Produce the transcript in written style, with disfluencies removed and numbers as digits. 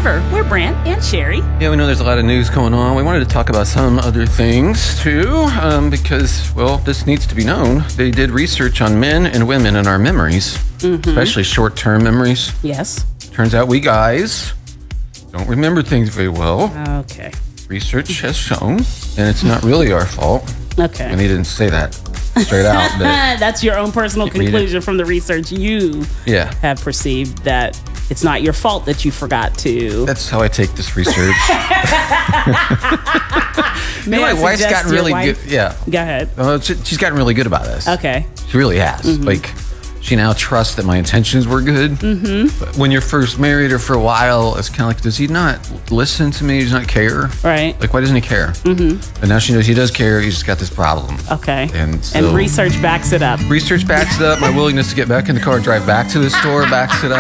Trevor, we're Brant and Sherry. Yeah, we know there's a lot of news going on. We wanted to talk about some other things, too, because, well, this needs to be known. They did research on men and women and our memories, especially short-term memories. Yes. Turns out we guys don't remember things very well. Okay. Research has shown, and it's not really our fault. Okay. And he didn't say that straight out. But that's your own personal conclusion from the research you have perceived, that it's not your fault that you forgot to. That's how I take this research. My wife's gotten really good. Yeah. Go ahead. She's gotten really good about this. Okay. She really has. Like, she now trusts that my intentions were good. But when you're first married or for a while, it's kind of like, does he not listen to me? Does he not care? Right. Like, why doesn't he care? And now she knows he does care. He's just got this problem. Okay. And research backs it up. Research backs it up. My willingness to get back in the car and drive back to the store backs it up.